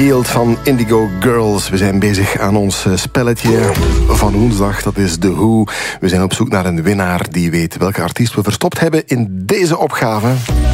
Yield van Indigo Girls. We zijn bezig aan ons spelletje van woensdag. Dat is The Who. We zijn op zoek naar een winnaar die weet welke artiest we verstopt hebben in deze opgave.